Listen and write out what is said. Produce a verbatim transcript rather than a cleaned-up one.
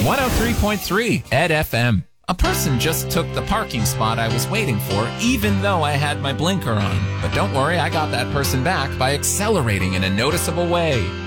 one oh three point three Ed F M. A person just took the parking spot I was waiting for, even though I had my blinker on. But don't worry, I got that person back by accelerating in a noticeable way.